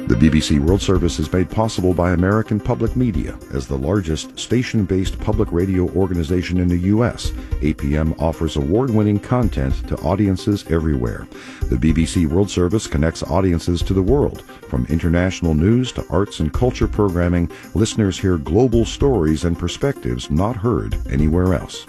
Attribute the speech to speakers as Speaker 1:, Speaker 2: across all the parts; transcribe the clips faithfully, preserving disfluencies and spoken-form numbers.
Speaker 1: The B B C World Service is made possible by American Public Media. As the largest station-based public radio organization in the U S, A P M offers award-winning content to audiences everywhere. The B B C World Service connects audiences to the world. From international news to arts and culture programming, listeners hear global stories and perspectives not heard anywhere else.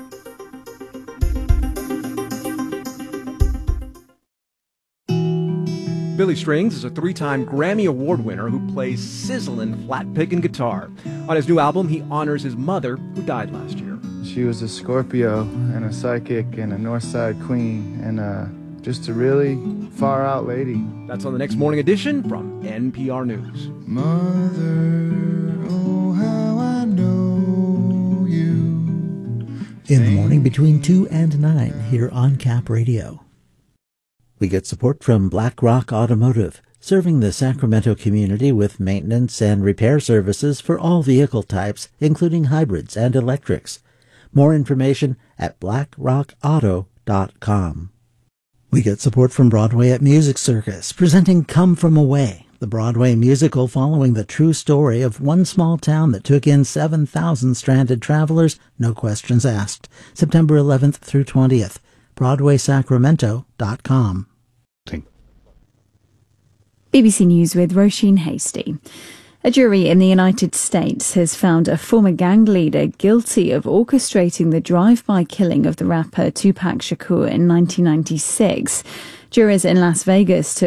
Speaker 2: Billy Strings is a three-time Grammy Award winner who plays sizzling flat-picking guitar. On his new album, he honors his mother, who died last year.
Speaker 3: She was a Scorpio and a psychic and a Northside queen and uh, just a really far-out lady.
Speaker 2: That's on the next Morning Edition from N P R News.
Speaker 4: Mother, oh, how I know you.
Speaker 5: In the morning between two and nine here on Cap Radio. We get support from Black Rock Automotive, serving the Sacramento community with maintenance and repair services for all vehicle types, including hybrids and electrics. More information at black rock auto dot com. We get support from Broadway at Music Circus, presenting Come From Away, the Broadway musical following the true story of one small town that took in seven thousand stranded travelers, no questions asked. September eleventh through twentieth. broadway sacramento dot com.
Speaker 6: B B C News with Roisin Hasty. A jury in the United States has found a former gang leader guilty of orchestrating the drive-by killing of the rapper Tupac Shakur in nineteen ninety-six. Jurors in Las Vegas took